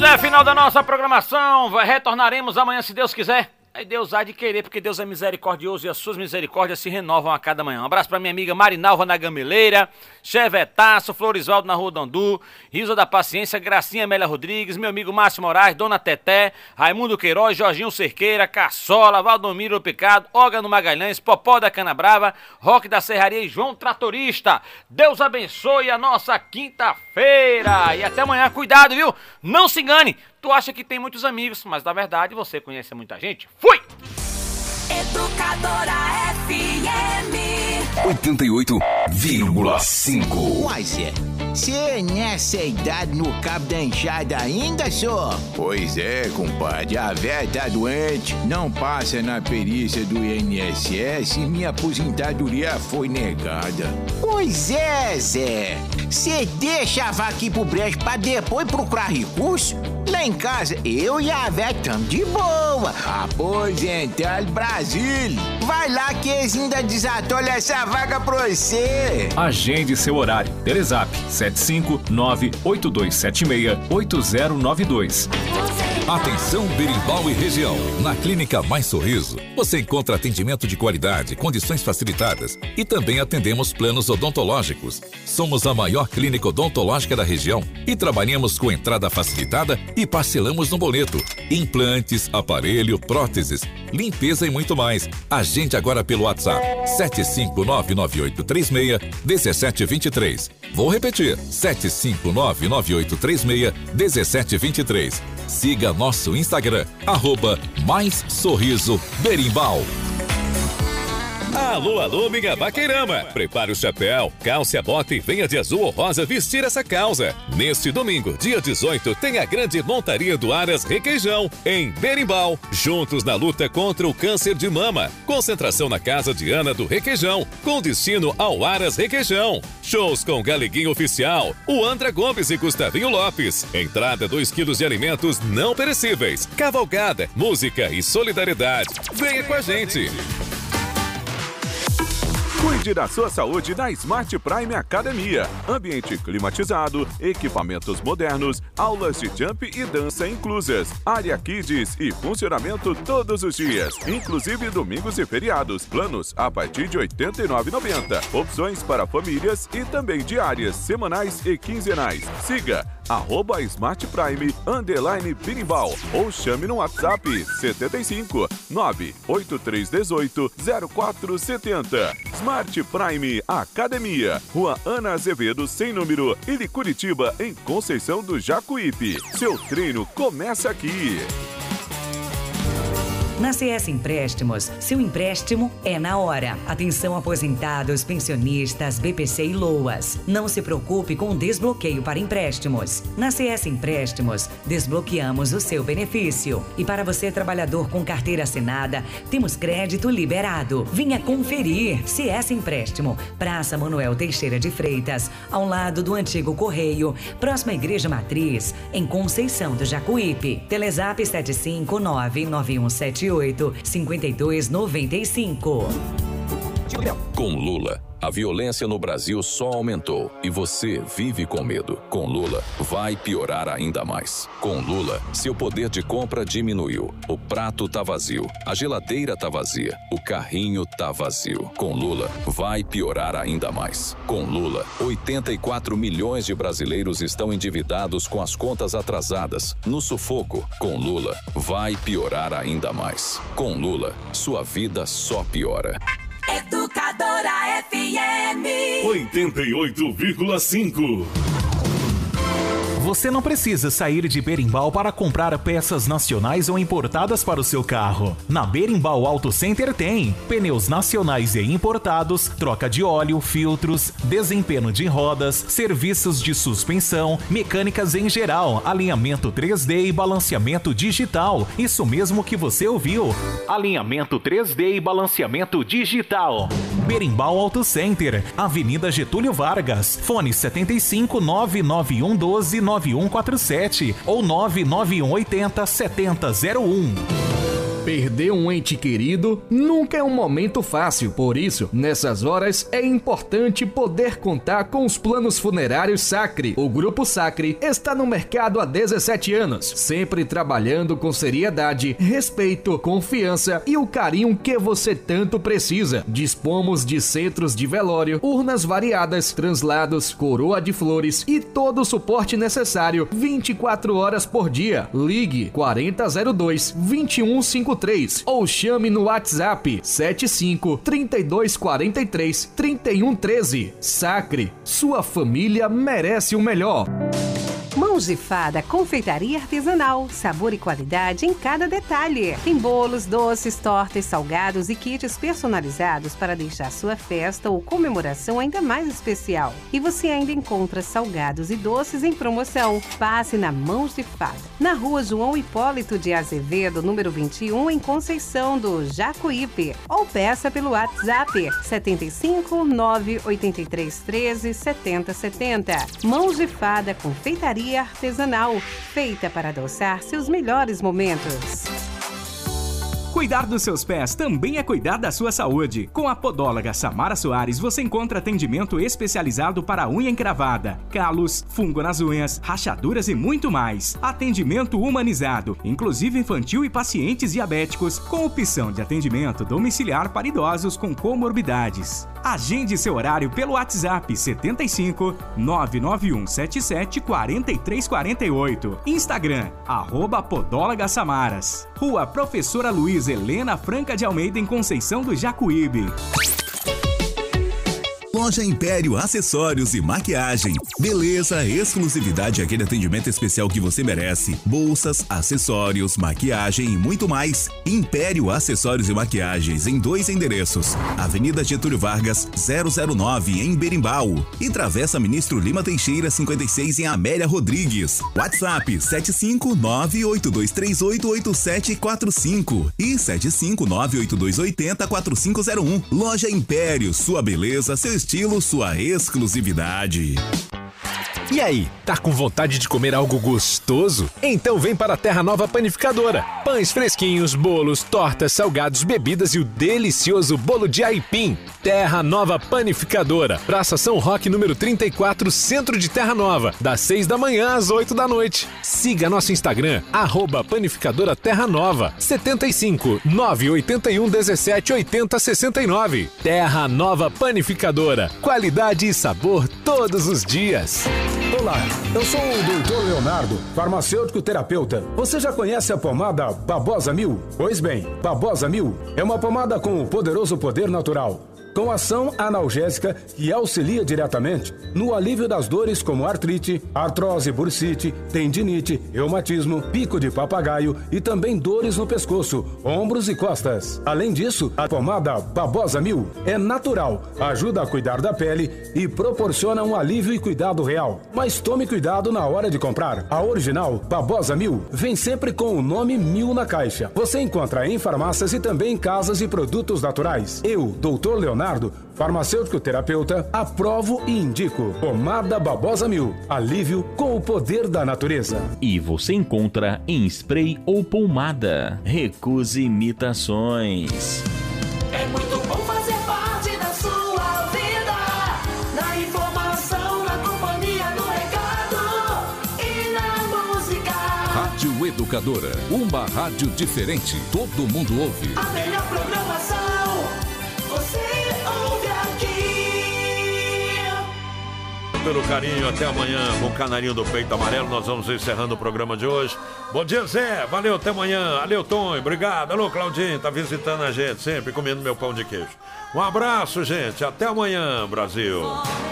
é final da nossa programação. Retornaremos amanhã, se Deus quiser. Aí Deus há de querer, porque Deus é misericordioso e as suas misericórdias se renovam a cada manhã. Um abraço pra minha amiga Marinalva na Gameleira, Chevetaço, Florisvaldo na Rua Dandu, Risa da Paciência, Gracinha Amélia Rodrigues, meu amigo Márcio Moraes, Dona Teté, Raimundo Queiroz, Jorginho Cerqueira, Caçola, Valdomiro Picado, Olga no Magalhães, Popó da Canabrava, Roque da Serraria e João Tratorista. Deus abençoe a nossa quinta-feira e até amanhã. Cuidado, viu? Não se engane. Tu acha que tem muitos amigos, mas na verdade você conhece muita gente. Fui! Educadora FM 88,5. Uai, Zé, você nessa idade no cabo da enxada ainda, só? Pois é, compadre, a véia tá doente, não passa na perícia do INSS e minha aposentadoria foi negada. Pois é, Zé, você deixa a vaca ir pro brejo pra depois procurar recurso? Lá em casa, eu e a véia tamo de boa. Aposentado Brasil. Vai lá que eles ainda desatolham essa vaga pra você. Agende seu horário. Telezap 75982768092. Atenção Berimbau e região. Na Clínica Mais Sorriso, você encontra atendimento de qualidade, condições facilitadas e também atendemos planos odontológicos. Somos a maior clínica odontológica da região e trabalhamos com entrada facilitada e parcelamos no boleto. Implantes, aparelho, próteses, limpeza e muito mais. Agende agora pelo WhatsApp 75998361723. Vou repetir, 75998361723. Siga nosso Instagram, @MaisSorrisoBerimbau. Alô, alô, minha vaqueirama! Prepare o chapéu, calce a bota e venha de azul ou rosa vestir essa causa. Neste domingo, dia 18, tem a grande montaria do Aras Requeijão, em Berimbau. Juntos na luta contra o câncer de mama. Concentração na casa de Ana do Requeijão, com destino ao Aras Requeijão. Shows com Galeguinho Oficial, o Andra Gomes e Gustavinho Lopes. Entrada 2 quilos de alimentos não perecíveis. Cavalgada, música e solidariedade. Venha com a gente! Cuide da sua saúde na Smart Prime Academia. Ambiente climatizado, equipamentos modernos, aulas de jump e dança inclusas, área kids e funcionamento todos os dias, inclusive domingos e feriados. Planos a partir de R$ 89,90. Opções para famílias e também diárias, semanais e quinzenais. Siga @Smart Prime _Berimbau ou chame no WhatsApp 75 98318 0470. Smart Prime Academia, Rua Ana Azevedo, sem número, Ilha Curitiba, em Conceição do Jacuípe. Seu treino começa aqui. Na CS Empréstimos, seu empréstimo é na hora. Atenção aposentados, pensionistas, BPC e LOAS. Não se preocupe com o desbloqueio para empréstimos. Na CS Empréstimos, desbloqueamos o seu benefício. E para você, trabalhador com carteira assinada, temos crédito liberado. Venha conferir. CS Empréstimo, Praça Manuel Teixeira de Freitas, ao lado do antigo Correio, próxima à Igreja Matriz, em Conceição do Jacuípe. Telezap 75991785295. Com Lula, a violência no Brasil só aumentou e você vive com medo. Com Lula, vai piorar ainda mais. Com Lula, seu poder de compra diminuiu. O prato tá vazio, a geladeira tá vazia, o carrinho tá vazio. Com Lula, vai piorar ainda mais. Com Lula, 84 milhões de brasileiros estão endividados com as contas atrasadas, no sufoco. Com Lula, vai piorar ainda mais. Com Lula, sua vida só piora. Educadora FM 88,5. Você não precisa sair de Berimbau para comprar peças nacionais ou importadas para o seu carro. Na Berimbau Auto Center tem pneus nacionais e importados, troca de óleo, filtros, desempenho de rodas, serviços de suspensão, mecânicas em geral, alinhamento 3D e balanceamento digital. Isso mesmo que você ouviu. Alinhamento 3D e balanceamento digital. Berimbau Auto Center, Avenida Getúlio Vargas, fone 75 99112 9147 ou 99180 7001. Perder um ente querido nunca é um momento fácil, por isso, nessas horas é importante poder contar com os planos funerários Sacre. O Grupo Sacre está no mercado há 17 anos, sempre trabalhando com seriedade, respeito, confiança e o carinho que você tanto precisa. Dispomos de centros de velório, urnas variadas, translados, coroa de flores e todo o suporte necessário 24 horas por dia. Ligue 4002-2153 ou chame no WhatsApp 75 3243 3113. Sacre, sua família merece o melhor. Mãos de Fada, confeitaria artesanal, sabor e qualidade em cada detalhe. Tem bolos, doces, tortas, salgados e kits personalizados para deixar sua festa ou comemoração ainda mais especial. E você ainda encontra salgados e doces em promoção. Passe na Mãos de Fada, na Rua João Hipólito de Azevedo, número 21, em Conceição do Jacuípe. Ou peça pelo WhatsApp 75 983 13 70 70. Mãos de Fada, confeitaria artesanal, feita para adoçar seus melhores momentos. Cuidar dos seus pés também é cuidar da sua saúde. Com a podóloga Samara Soares, você encontra atendimento especializado para unha encravada, calos, fungo nas unhas, rachaduras e muito mais. Atendimento humanizado, inclusive infantil e pacientes diabéticos, com opção de atendimento domiciliar para idosos com comorbidades. Agende seu horário pelo WhatsApp 75 99177 4348. Instagram, @Podóloga Samaras. Rua Professora Luiz Helena Franca de Almeida, em Conceição do Jacuíbe. Loja Império Acessórios e Maquiagem. Beleza, exclusividade e aquele atendimento especial que você merece. Bolsas, acessórios, maquiagem e muito mais. Império Acessórios e Maquiagens em 2 endereços. Avenida Getúlio Vargas, 009 em Berimbau. E Travessa Ministro Lima Teixeira, 56 em Amélia Rodrigues. WhatsApp 75982388745 e 75982804501. Loja Império, sua beleza, seu estilo, sua exclusividade. E aí, tá com vontade de comer algo gostoso? Então vem para a Terra Nova Panificadora. Pães fresquinhos, bolos, tortas, salgados, bebidas e o delicioso bolo de aipim. Terra Nova Panificadora. Praça São Roque, número 34, Centro de Terra Nova, das 6 da manhã às 8 da noite. Siga nosso Instagram, @Panificadora Terra Nova, 75 981 17 80 69. Terra Nova Panificadora. Qualidade e sabor todos os dias. Olá, eu sou o Dr. Leonardo, farmacêutico terapeuta. Você já conhece a pomada Babosa 1000? Pois bem, Babosa 1000 é uma pomada com o poderoso poder natural, com ação analgésica que auxilia diretamente no alívio das dores como artrite, artrose, bursite, tendinite, reumatismo, pico de papagaio e também dores no pescoço, ombros e costas. Além disso, a pomada Babosa 1000 é natural, ajuda a cuidar da pele e proporciona um alívio e cuidado real. Mas tome cuidado na hora de comprar. A original Babosa 1000 vem sempre com o nome 1000 na caixa. Você encontra em farmácias e também em casas de produtos naturais. Eu, Dr. Leonardo, farmacêutico terapeuta, aprovo e indico pomada Babosa 1000, alívio com o poder da natureza. E você encontra em spray ou pomada. Recuse imitações. É muito bom fazer parte da sua vida. Na informação, na companhia, no recado e na música. Rádio Educadora, uma rádio diferente. Todo mundo ouve. A melhor programação, você ouve aqui. Pelo carinho, até amanhã com o Canarinho do Peito Amarelo. Nós vamos encerrando o programa de hoje. Bom dia, Zé, valeu, até amanhã. Alô, Tom, obrigado. Alô, Claudinho, tá visitando a gente sempre, comendo meu pão de queijo. Um abraço, gente, até amanhã, Brasil.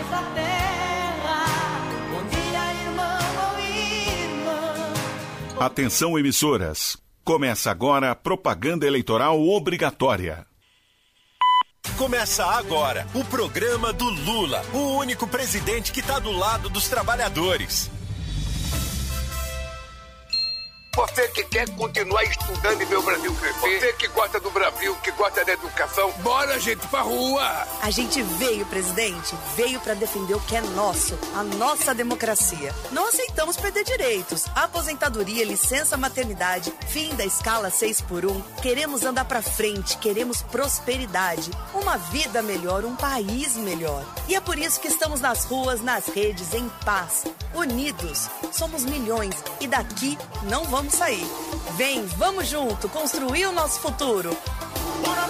Atenção, emissoras, começa agora a propaganda eleitoral obrigatória. Começa agora o programa do Lula, o único presidente que está do lado dos trabalhadores. Você que quer continuar estudando e ver o Brasil crescer. Você que gosta do Brasil, que gosta da educação. Bora, gente, pra rua! A gente veio, presidente, veio para defender o que é nosso, a nossa democracia. Não aceitamos perder direitos. Aposentadoria, licença maternidade, fim da escala 6x1. Queremos andar pra frente, queremos prosperidade. Uma vida melhor, um país melhor. E é por isso que estamos nas ruas, nas redes, em paz. Unidos. Somos milhões e daqui não vamos sair. Vem, vamos junto construir o nosso futuro.